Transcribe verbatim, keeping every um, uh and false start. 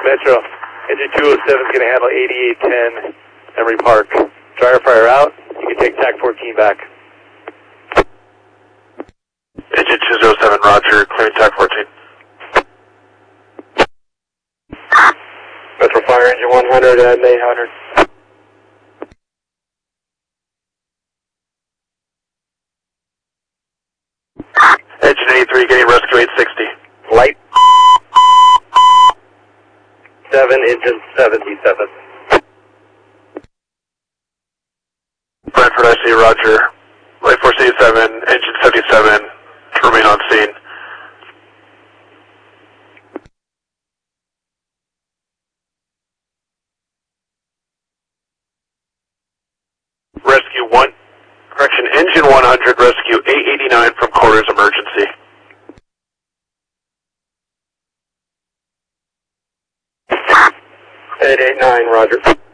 Metro, engine two oh seven is going to handle eighty-eight ten Emery Park. Dryer fryer out, you can take T A C fourteen back. Engine two oh seven, roger, clearing T A C fourteen. Metro Fire, engine one hundred and eight hundred. Engine eighty-three, getting rescue eight sixty. Light. seven, engine seventy-seven. Brentford, I see you, roger. Light force eighty-seven, engine seventy-seven, to remain on scene. Rescue one, correction, engine one hundred, rescue eight eighty-nine from quarters emergency. eight eight nine, roger.